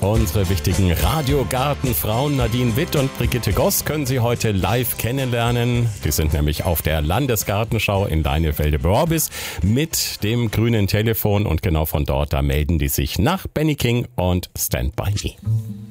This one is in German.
Unsere wichtigen Radiogartenfrauen Nadine Witt und Brigitte Goss können Sie heute live kennenlernen. Die sind nämlich auf der Landesgartenschau in Leinefelde-Borbis mit dem grünen Telefon und genau von dort, da melden die sich nach Benny King und Stand By Me.